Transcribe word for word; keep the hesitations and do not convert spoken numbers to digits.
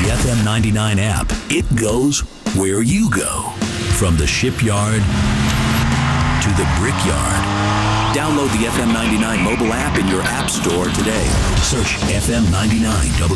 the F M ninety-nine app. It goes where you go. From the shipyard to the brickyard. Download the F M ninety-nine mobile app in your app store today. Search F M ninety-nine W.